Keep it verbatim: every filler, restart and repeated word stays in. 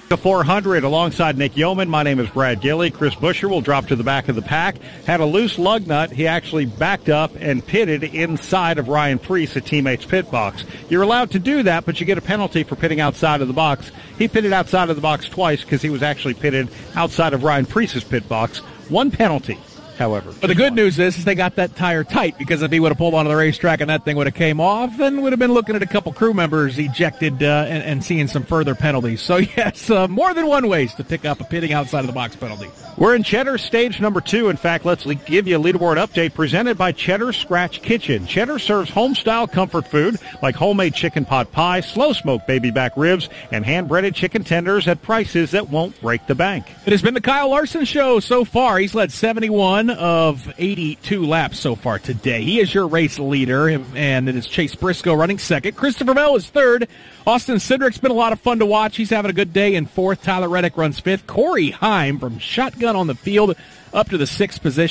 The four hundred alongside Nick Yeoman. My name is Brad Gilly. Chris Buescher will drop to the back of the pack. Had a loose lug nut. He actually backed up and pitted inside of Ryan Preece, a teammate's pit box. You're allowed to do that, but you get a penalty for pitting outside of the box. He pitted outside of the box twice because he was actually pitted outside of Ryan Preece's pit box. One penalty, however. But the good news is, is they got that tire tight, because if he would have pulled onto the racetrack and that thing would have came off, then would have been looking at a couple crew members ejected uh, and, and seeing some further penalties. So, yes, uh, more than one ways to pick up a pitting outside of the box penalty. We're in Cheddar stage number two. In fact, let's give you a leaderboard update presented by Cheddar Scratch Kitchen. Cheddar serves home-style comfort food like homemade chicken pot pie, slow-smoked baby back ribs, and hand-breaded chicken tenders at prices that won't break the bank. It has been the Kyle Larson Show so far. He's led seventy-one of eighty-two laps so far today. He is your race leader, and it is Chase Briscoe running second. Christopher Bell is third. Austin Cindric's been a lot of fun to watch. He's having a good day in fourth. Tyler Reddick runs fifth. Corey Heim from Shotgun on the field up to the sixth position.